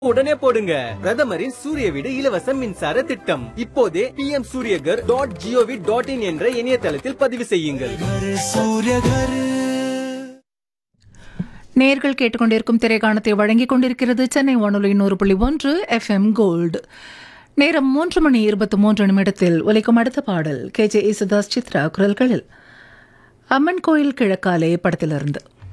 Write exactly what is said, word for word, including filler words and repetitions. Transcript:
உடனே போடுங்க. பிரதமரின் சூரிய வீடு இலவச மின்சார திட்டம். இப்போதே B M Surya Ghar dot gov dot in என்ற இணையதளத்தில் பதிவு செய்யுங்கள். நேர்கள் கேட்டுக்கொண்டிருக்கும் திரைக்காணத்தை வழங்கிக் கொண்டிருக்கிறது சென்னை வானொலி நூறு புள்ளி ஒன்று எஃப் எம் கோல்டு. நேரம் மூன்று மணி இருபத்தி மூன்று நிமிடத்தில் ஒலிக்கும் அடுத்த பாடல் கே ஜே யேசுதாஸ் சித்ரா குரல்களில் அம்மன் கோயில் கிழக்காலே படத்திலிருந்து.